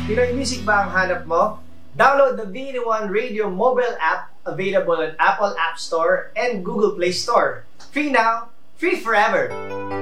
Pinoy Music ba ang hanap mo? Download the VN1 Radio mobile app available on Apple App Store and Google Play Store. Free now, free forever!